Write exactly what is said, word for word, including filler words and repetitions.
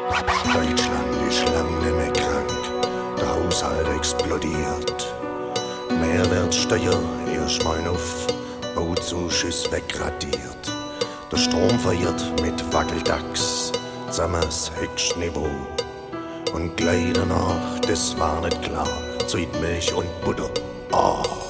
Deutschland ist lang nicht mehr krank, der Haushalt explodiert. Mehrwertsteuer erstmal auf, Bauzuschuss wegradiert. Der Strom verirrt mit Wackeldachs, zusammen das höchste Niveau. Und gleich danach, das war nicht klar, Zeit Milch und Butter. Ah.